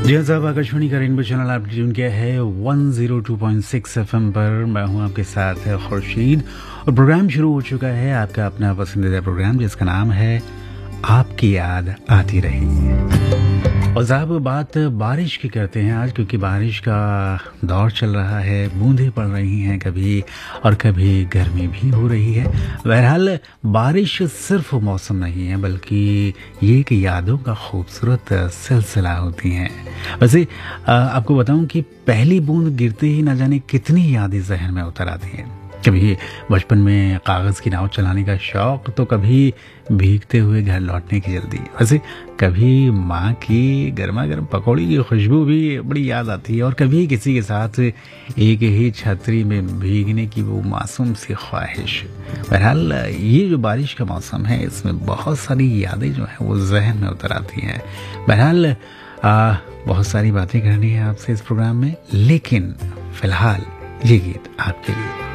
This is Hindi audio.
जी हाँ साहब, आकाशवाणी का रेनबो चैनल आप ट्यून किया है 102.6 एफएम पर। मैं हूँ आपके साथ खुर्शीद और प्रोग्राम शुरू हो चुका है, आपका अपना पसंदीदा प्रोग्राम जिसका नाम है आपकी याद आती रही। और साहब बात बारिश की करते हैं आज, क्योंकि बारिश का दौर चल रहा है, बूंदें पड़ रही हैं कभी और कभी गर्मी भी हो रही है। बहरहाल बारिश सिर्फ मौसम नहीं है, बल्कि ये एक यादों का खूबसूरत सिलसिला होती हैं। वैसे आपको बताऊं कि पहली बूंद गिरते ही न जाने कितनी यादें जहन में उतर आती हैं। कभी बचपन में कागज़ की नाव चलाने का शौक, तो कभी भीगते हुए घर लौटने की जल्दी। वैसे कभी माँ की गर्मा गर्म पकौड़ी की खुशबू भी बड़ी याद आती है, और कभी किसी के साथ एक ही छतरी में भीगने की वो मासूम सी ख्वाहिश। बहरहाल ये जो बारिश का मौसम है, इसमें बहुत सारी यादें जो हैं वो जहन में उतर आती हैं। बहरहाल बहुत सारी बातें करनी है आपसे इस प्रोग्राम में, लेकिन फिलहाल ये गीत आपके लिए।